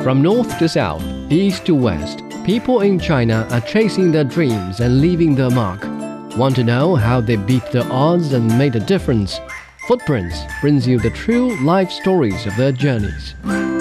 From north to south, east to west, people in China are chasing their dreams and leaving their mark. Want to know how they beat the odds and made a difference? Footprints brings you the true life stories of their journeys.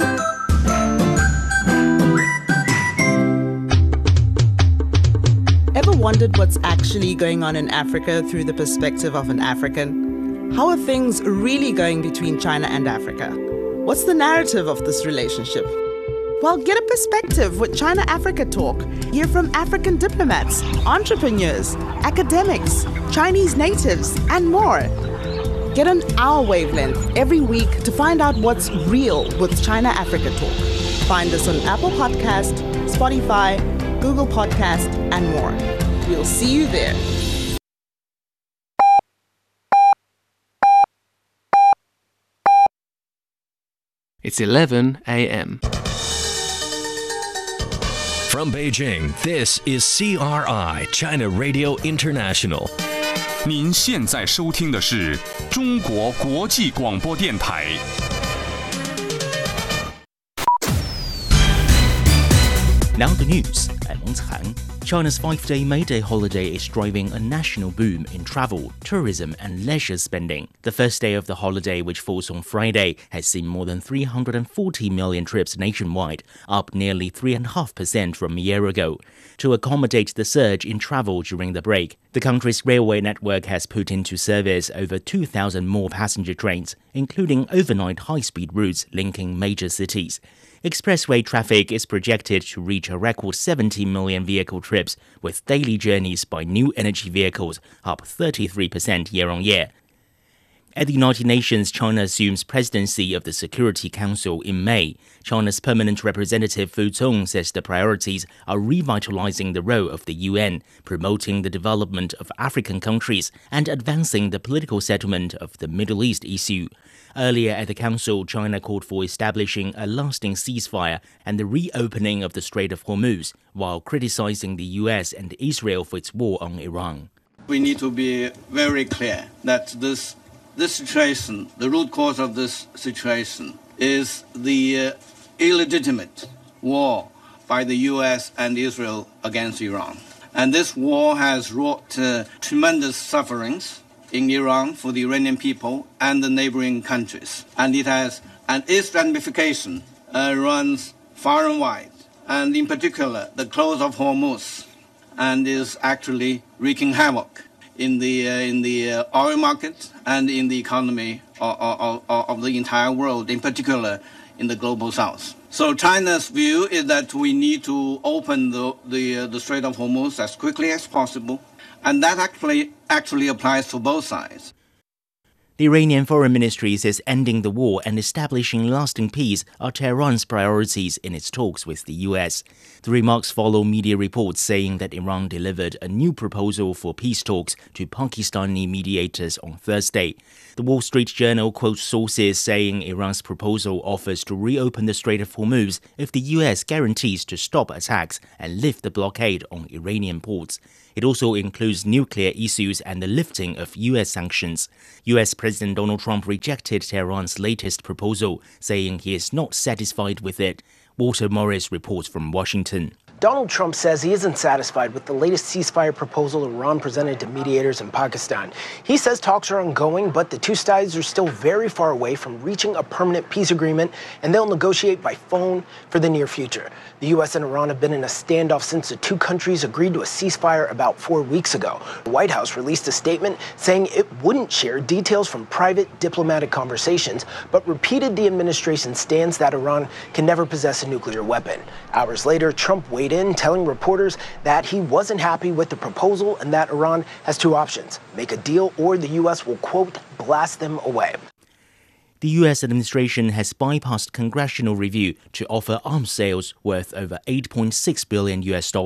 Ever wondered what's actually going on in Africa through the perspective of an African? How are things really going between China and Africa? What's the narrative of this relationship? Well, get a perspective with China Africa Talk. Hear from African diplomats, entrepreneurs, academics, Chinese natives, and more. Get on our wavelength every week to find out what's real with China Africa Talk. Find us on Apple Podcast, Spotify, Google Podcast, and more. We'll see you there. It's 11 a.m. From Beijing, this is CRI, China Radio International. 您现在收听的是中国国际广播电台。 Now the news at Mengcang. China's 5-day May Day holiday is driving a national boom in travel, tourism and leisure spending. The first day of the holiday, which falls on Friday, has seen more than 340 million trips nationwide, up nearly 3.5% from a year ago. To accommodate the surge in travel during the break, the country's railway network has put into service over 2,000 more passenger trains, including overnight high-speed routes linking major cities. Expressway traffic is projected to reach a record 70 million vehicle trips, with daily journeys by new energy vehicles up 33% year-on-year. At the United Nations, China assumes presidency of the Security Council in May. China's permanent representative Fu Cong says the priorities are revitalizing the role of the UN, promoting the development of African countries, and advancing the political settlement of the Middle East issue. Earlier at the Council, China called for establishing a lasting ceasefire and the reopening of the Strait of Hormuz, while criticizing the US and Israel for its war on Iran. We need to be very clear that this situation, the root cause of this situation, is the illegitimate war by the US and Israel against Iran. And this war has wrought tremendous sufferings in Iran for the Iranian people and the neighboring countries. And its ramification runs far and wide, and in particular the close of Hormuz, and is actually wreaking havoc in the oil market and in the economy of the entire world, in particular in the global south. So China's view is that we need to open the Strait of Hormuz as quickly as possible, and that actually applies to both sides. The Iranian Foreign Ministry says ending the war and establishing lasting peace are Tehran's priorities in its talks with the US. The remarks follow media reports saying that Iran delivered a new proposal for peace talks to Pakistani mediators on Thursday. The Wall Street Journal quotes sources saying Iran's proposal offers to reopen the Strait of Hormuz if the US guarantees to stop attacks and lift the blockade on Iranian ports. It also includes nuclear issues and the lifting of US sanctions. US President Donald Trump rejected Tehran's latest proposal, saying he is not satisfied with it. Walter Morris reports from Washington. Donald Trump says he isn't satisfied with the latest ceasefire proposal Iran presented to mediators in Pakistan. He says talks are ongoing, but the two sides are still very far away from reaching a permanent peace agreement, and they'll negotiate by phone for the near future. The U.S. and Iran have been in a standoff since the two countries agreed to a ceasefire about 4 weeks ago. The White House released a statement saying it wouldn't share details from private diplomatic conversations, but repeated the administration's stance that Iran can never possess a nuclear weapon. Hours later, Trump weighed in, telling reporters that he wasn't happy with the proposal and that Iran has two options: make a deal or the U.S. will, quote, blast them away. The U.S. administration has bypassed congressional review to offer arms sales worth over $8.6 billion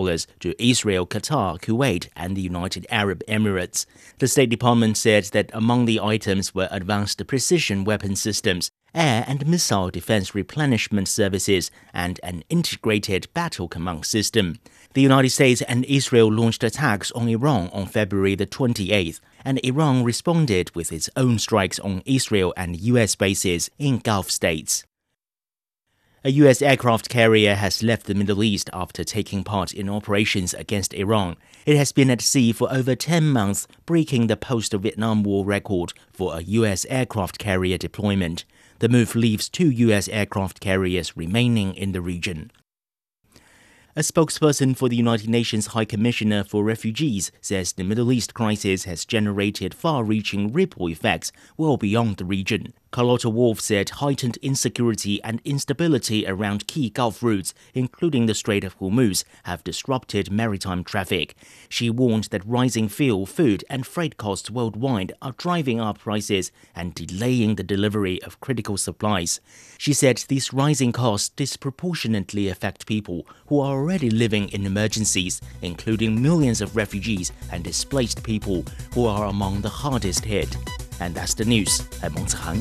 to Israel, Qatar, Kuwait, and the United Arab Emirates. The State Department said that among the items were advanced precision weapon systems, air and missile defense replenishment services, and an integrated battle command system. The United States and Israel launched attacks on Iran on February the 28th, and Iran responded with its own strikes on Israel and U.S. bases in Gulf states. A U.S. aircraft carrier has left the Middle East after taking part in operations against Iran. It has been at sea for over 10 months, breaking the post-Vietnam War record for a U.S. aircraft carrier deployment. The move leaves 2 U.S. aircraft carriers remaining in the region. A spokesperson for the United Nations High Commissioner for Refugees says the Middle East crisis has generated far-reaching ripple effects well beyond the region. Carlotta Wolf said heightened insecurity and instability around key Gulf routes, including the Strait of Hormuz, have disrupted maritime traffic. She warned that rising fuel, food and freight costs worldwide are driving up prices and delaying the delivery of critical supplies. She said these rising costs disproportionately affect people who are already living in emergencies, including millions of refugees and displaced people who are among the hardest hit. And that's the news. I'm Meng Zihan.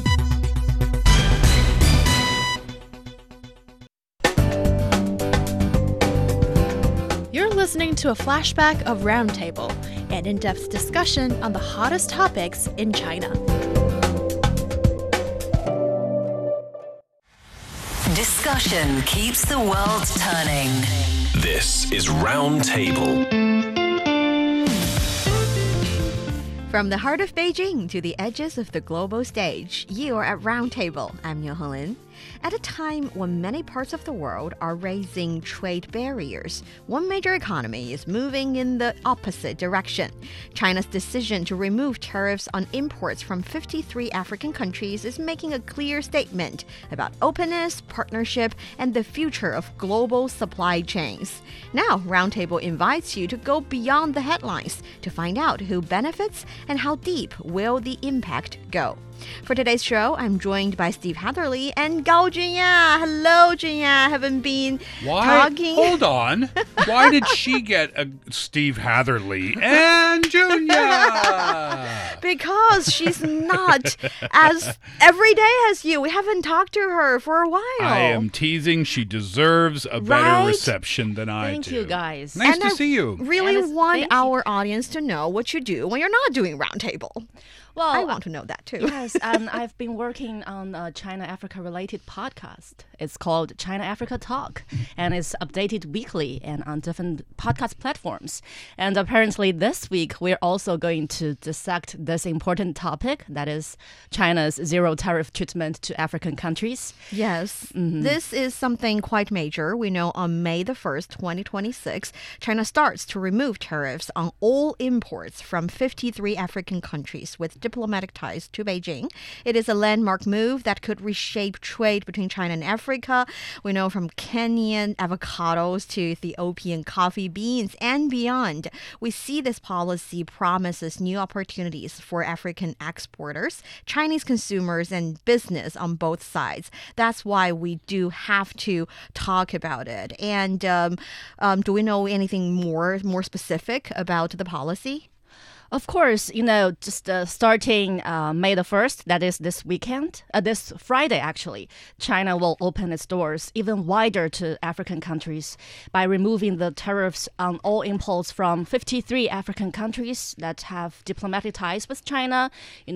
You're listening to a flashback of Roundtable, an in-depth discussion on the hottest topics in China. Discussion keeps the world turning. This is Roundtable. From the heart of Beijing to the edges of the global stage, you are at Roundtable. I'm Niu Honglin. At a time when many parts of the world are raising trade barriers, one major economy is moving in the opposite direction. China's decision to remove tariffs on imports from 53 African countries is making a clear statement about openness, partnership, and the future of global supply chains. Now, Roundtable invites you to go beyond the headlines to find out who benefits and how deep will the impact go. For today's show, I'm joined by Steve Hatherley and Gao Junya. Hello, Junya. Haven't been talking. Hold on. Why did she get a Steve Hatherley and Junya? Because she's not as everyday as you. We haven't talked to her for a while. I am teasing. She deserves a better reception than I do. Thank you, guys. Nice to see you. Really want our audience to know what you do when you're not doing Roundtable. Well, I want to know that too. Yes, I've been working on a China-Africa related podcast. It's called China-Africa Talk, and it's updated weekly and on different podcast platforms. And apparently this week, we're also going to dissect this important topic, that is China's zero tariff treatment to African countries. Yes, This is something quite major. We know on May the 1st, 2026, China starts to remove tariffs on all imports from 53 African countries with diplomatic ties to Beijing. It is a landmark move that could reshape trade between China and Africa. We know from Kenyan avocados to Ethiopian coffee beans and beyond. We see this policy promises new opportunities for African exporters, Chinese consumers, and business on both sides. That's why we do have to talk about it. And do we know anything more specific about the policy? Of course, just starting May the 1st, that is this weekend, this Friday actually, China will open its doors even wider to African countries by removing the tariffs on all imports from 53 African countries that have diplomatic ties with China.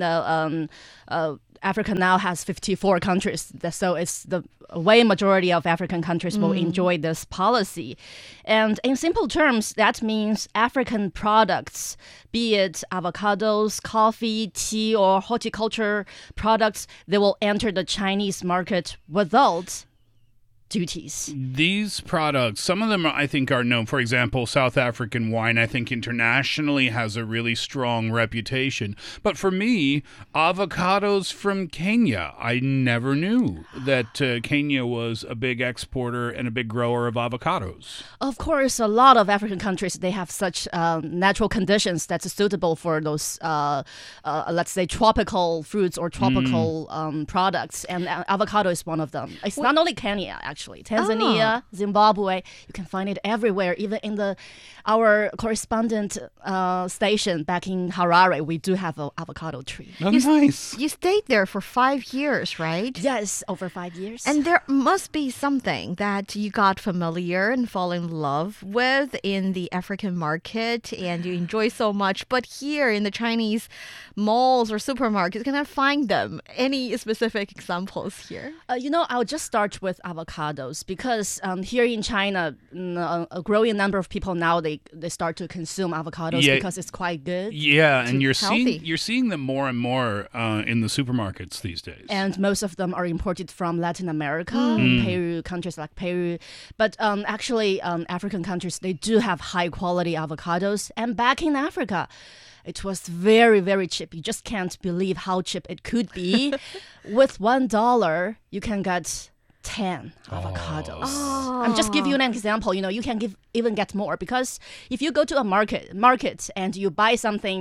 Africa now has 54 countries, so it's the way majority of African countries will enjoy this policy. And in simple terms, that means African products, be it avocados, coffee, tea, or horticulture products, they will enter the Chinese market without duties. These products, some of them I think are known. For example, South African wine, I think internationally has a really strong reputation. But for me, avocados from Kenya, I never knew that Kenya was a big exporter and a big grower of avocados. Of course, a lot of African countries, they have such natural conditions that's suitable for those, let's say, tropical fruits or tropical products. And avocado is one of them. It's not only Kenya, actually. Tanzania, Zimbabwe, you can find it everywhere. Even in our correspondent station back in Harare, we do have an avocado tree. Oh, nice. You stayed there for 5 years, right? Yes, over 5 years. And there must be something that you got familiar and fall in love with in the African market and you enjoy so much. But here in the Chinese malls or supermarkets, you cannot find them. Any specific examples here? I'll just start with avocado. avocados because here in China, a growing number of people now they start to consume avocados because it's quite good. Yeah, and you're healthy. seeing them more and more in the supermarkets these days. And most of them are imported from Latin America, Peru, countries like Peru. But actually, African countries, they do have high quality avocados. And back in Africa, it was very, very cheap. You just can't believe how cheap it could be. With $1, you can get 10 avocados. I'm just giving you an example. You can even get more because if you go to a market and you buy something,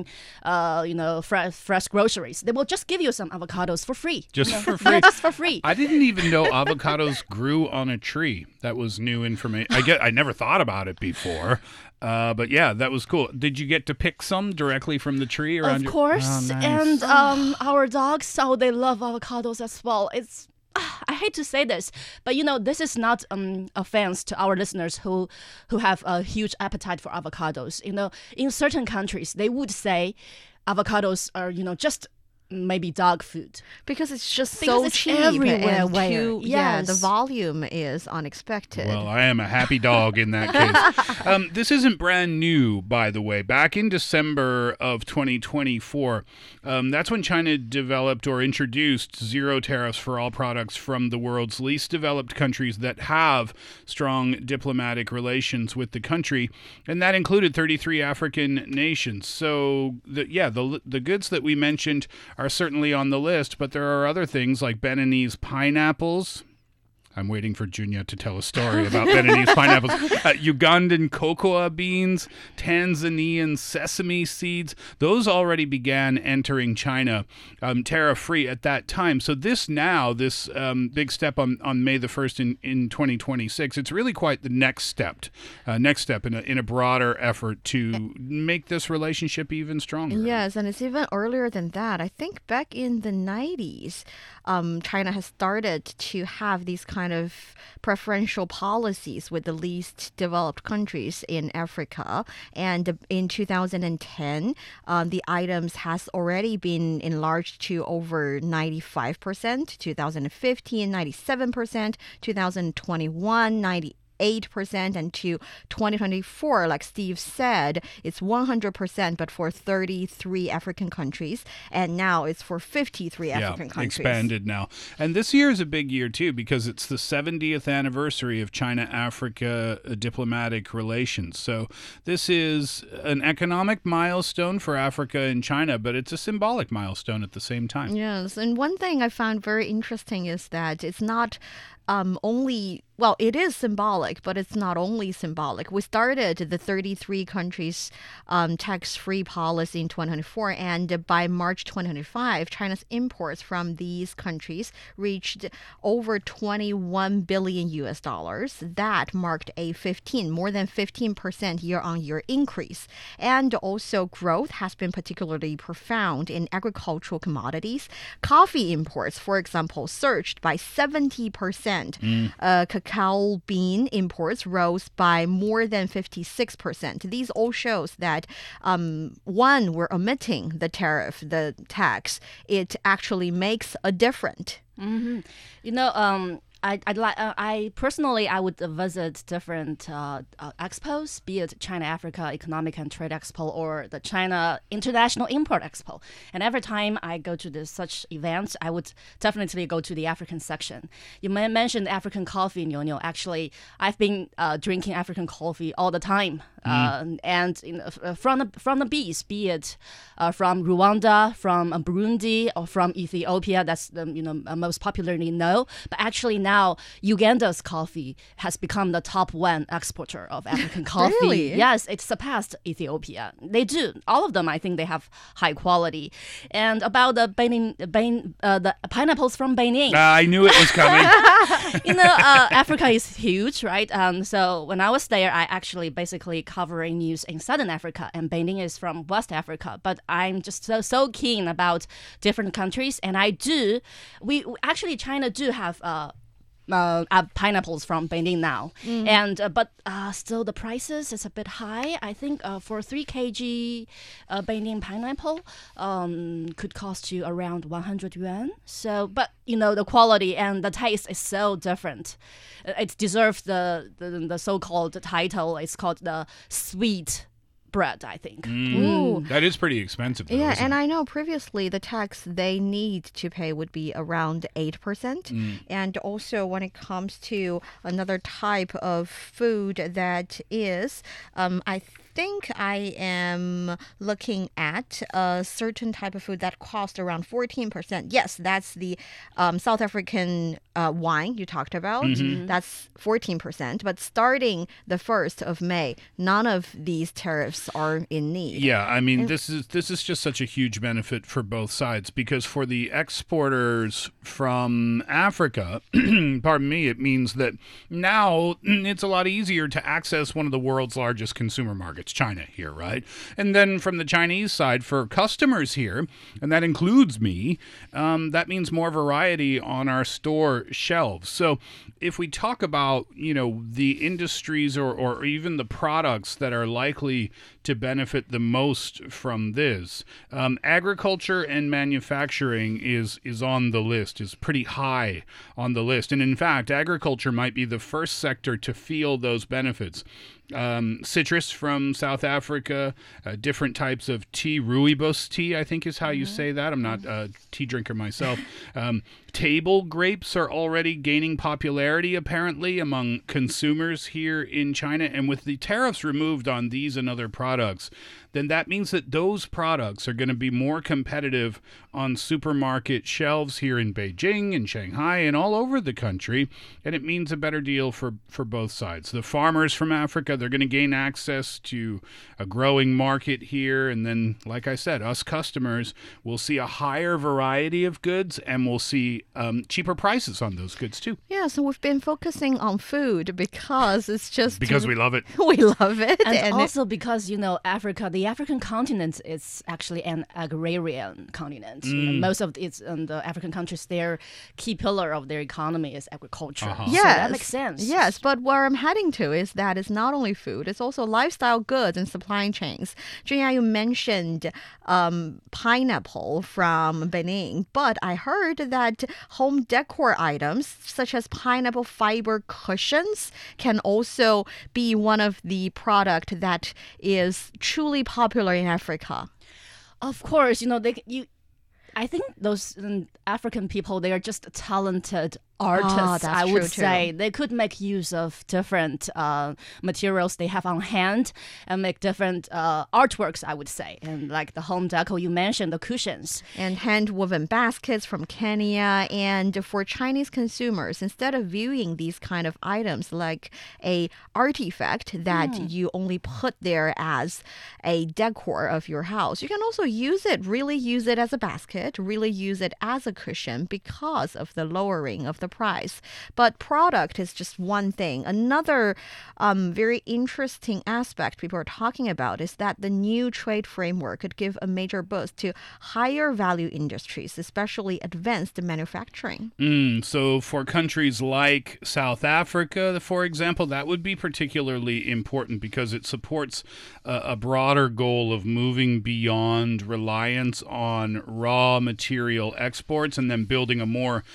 fresh groceries, they will just give you some avocados for free. Just for free. Yeah, just for free. I didn't even know avocados grew on a tree. That was new information. I never thought about it before. But yeah, that was cool. Did you get to pick some directly from the tree around Of course. Oh, nice. And our dogs, they love avocados as well. I hate to say this, but this is not offense to our listeners who have a huge appetite for avocados. In certain countries, they would say avocados are, just maybe dog food. Because it's just Because so it's cheap. everywhere. And yeah, the Yes. volume is unexpected. Well, I am a happy dog in that case. This isn't brand new, by the way. Back in December of 2024, that's when China developed or introduced zero tariffs for all products from the world's least developed countries that have strong diplomatic relations with the country, and that included 33 African nations. So, the goods that we mentioned are certainly on the list, but there are other things like Beninese pineapples. I'm waiting for Junya to tell a story about Beninese pineapples. Ugandan cocoa beans, Tanzanian sesame seeds. Those already began entering China tariff-free at that time. So this big step on May the 1st in 2026, it's really quite the next step in a broader effort to make this relationship even stronger. Yes, and it's even earlier than that. I think back in the 90s, China has started to have these kind of preferential policies with the least developed countries in Africa. And in 2010, the items has already been enlarged to over 95%, 2015, 97%, 2021, 98%, and to 2024, like Steve said, it's 100%, but for 33 African countries, and now it's for 53 African countries. Expanded now. And this year is a big year, too, because it's the 70th anniversary of China-Africa diplomatic relations. So this is an economic milestone for Africa and China, but it's a symbolic milestone at the same time. Yes, and one thing I found very interesting is that it's not only, well, it is symbolic, but it's not only symbolic. We started the 33 countries tax-free policy in 2024, and by March 2025, China's imports from these countries reached over $21 billion US. That marked a more than 15% year-on-year increase. And also growth has been particularly profound in agricultural commodities. Coffee imports, for example, surged by 70%. Cacao bean imports rose by more than 56%. These all shows that one, we're omitting the tax. It actually makes a difference. Mm-hmm. I personally would visit different expos, be it China Africa Economic and Trade Expo or the China International Import Expo. And every time I go to such events, I would definitely go to the African section. You mentioned African coffee, Nyo. Actually, I've been drinking African coffee all the time. And from the bees, be it from Rwanda, from Burundi, or from Ethiopia, that's most popularly known. But actually now, Uganda's coffee has become the top one exporter of African coffee. Really? Yes, it surpassed Ethiopia. They do. All of them, I think, they have high quality. And about the the pineapples from Benin. I knew it was coming. Africa is huge, right? So when I was there, I actually basically covering news in Southern Africa, and Benin is from West Africa. But I'm just so keen about different countries, and China do have pineapples from Benin now, and but still the prices is a bit high. I think for 3 kg Benin pineapple could cost you around 100 yuan. So, but the quality and the taste is so different. It deserves the so-called title. It's called the sweet bread, I think. That is pretty expensive, though, Yeah, isn't and it? I know previously the tax they need to pay would be around 8%. And also when it comes to another type of food that is, I think I am looking at a certain type of food that cost around 14%. Yes, that's the South African wine you talked about. That's 14%. But starting the 1st of May, none of these tariffs are in need. Yeah, I mean, this is just such a huge benefit for both sides, because for the exporters from Africa, pardon me, it means that now it's a lot easier to access one of the world's largest consumer markets, China here, right? And then from the Chinese side, for customers here, and that includes me, that means more variety on our store shelves. So if we talk about, the industries or even the products that are likely to benefit the most from this, agriculture and manufacturing is on the list, is pretty high on the list. And in fact, agriculture might be the first sector to feel those benefits. Citrus from South Africa, different types of tea, rooibos tea, I think is how you say that. I'm not a tea drinker myself. Table grapes are already gaining popularity, apparently, among consumers here in China. And with the tariffs removed on these and other products, then that means that those products are going to be more competitive on supermarket shelves here in Beijing and Shanghai and all over the country. And it means a better deal for both sides. The farmers from Africa, they're going to gain access to a growing market here. And then, like I said, us customers will see a higher variety of goods, and we'll see cheaper prices on those goods too. Yeah, so we've been focusing on food because it's just... Because we love it. We love it. And also because, Africa, the African continent is actually an agrarian continent. Most of the African countries, their key pillar of their economy is agriculture. Yes. So that makes sense. Yes, but where I'm heading to is that it's not only food, it's also lifestyle goods and supply chains. Junya, you mentioned pineapple from Benin, but I heard that home decor items such as pineapple fiber cushions can also be one of the product that is truly popular in Africa. Of course, I think those African people, they are just talented artists, I would say. They could make use of different materials they have on hand and make different artworks, I would say. And like the home decor you mentioned, the cushions. And hand-woven baskets from Kenya. And for Chinese consumers, instead of viewing these kind of items like a artifact that you only put there as a decor of your house, you can also really use it as a basket, really use it as a cushion because of the lowering of the price. But product is just one thing. Another very interesting aspect people are talking about is that the new trade framework could give a major boost to higher value industries, especially advanced manufacturing. So for countries like South Africa, for example, that would be particularly important because it supports a broader goal of moving beyond reliance on raw material exports and then building a more